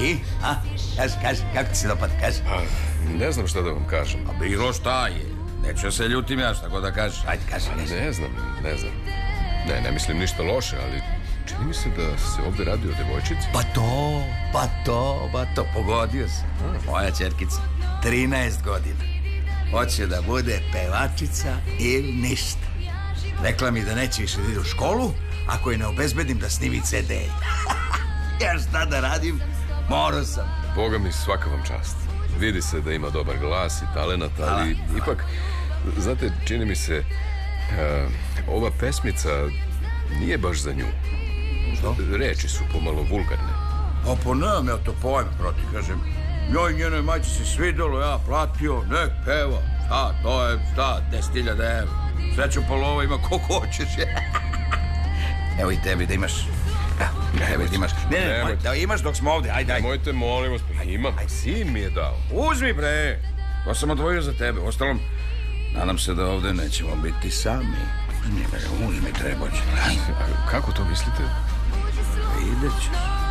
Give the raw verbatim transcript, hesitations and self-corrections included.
I, a, kaži, kaži, kako ti se dopad, kaži. Pa, ne znam šta da vam kažem. A bilo šta je. Neću se ljutim ja, šta god da kažeš. Ajde, kaži, kaži. Ne znam, ne znam. Ne, ne mislim ništa loše, ali čini mi se da se ovde radi o devojčici. Pa to, pa to, pa to, pogodio se. Moja ćerkica, trinaest godina. Hoće da bude pevačica ili ništa. Rekla mi da neće više da ide u školu ako je ne obezbedim da snimi ce de. Ja šta da radim, morao sam. Boga mi, svaka vam čast. Vidi se da ima dobar glas i talenat, ali Hvala. ipak, znate, čini mi se, uh, ova pesmica nije baš za nju. Što? Reči su pomalo vulgarne. A pa nemam ja to pojma, proti, kažem. Njoj i njenoj majci se svidjelo, ja platio, nek peva. Šta, to je, šta, deset hiljada evra. Sreću polova ima ko hoćeš. Evo i tebi da imaš. Evo, tebi da imaš. Ne, ne, Nemojte. da imaš dok smo ovde, ajde, ajde. Mojte, molim vas, pa imam, sin mi je dao. Uzmi, bre. To sam odvojio za tebe. Ostalom, nadam se da ovde nećemo biti sami. Uzmi, bre, uzmi, treba će. A kako to mislite? Vidjet ćeš.